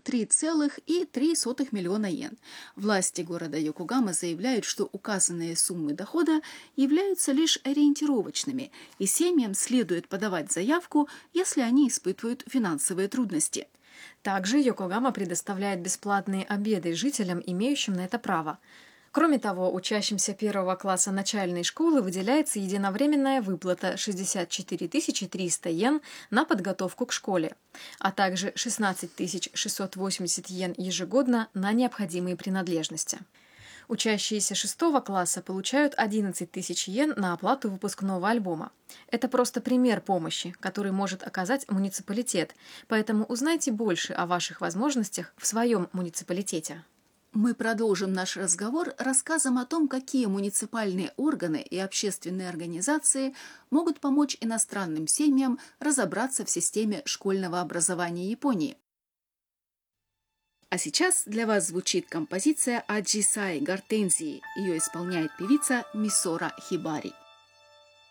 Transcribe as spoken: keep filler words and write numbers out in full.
три целых три сотых миллиона йен. Власти города Йокогама заявляют, что указанные суммы дохода являются лишь ориентировочными, и семьям следует подавать заявку, если они испытывают финансовые трудности. Также Йокогама предоставляет бесплатные обеды жителям, имеющим на это право. Кроме того, учащимся первого класса начальной школы выделяется единовременная выплата шестьдесят четыре тысячи триста йен на подготовку к школе, а также шестнадцать тысяч шестьсот восемьдесят йен ежегодно на необходимые принадлежности. Учащиеся шестого класса получают одиннадцать тысяч йен на оплату выпускного альбома. Это просто пример помощи, который может оказать муниципалитет, поэтому узнайте больше о ваших возможностях в своем муниципалитете. Мы продолжим наш разговор рассказом о том, какие муниципальные органы и общественные организации могут помочь иностранным семьям разобраться в системе школьного образования Японии. А сейчас для вас звучит композиция «Аджисай Гортензии». Ее исполняет певица Мисора Хибари.